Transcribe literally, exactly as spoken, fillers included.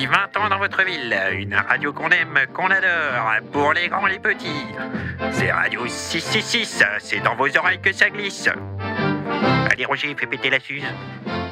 depuis vingt ans dans votre ville. Une radio qu'on aime, qu'on adore, pour les grands, les petits. C'est Radio six cent soixante-six, c'est dans vos oreilles que ça glisse. Allez Roger, fais péter la suze.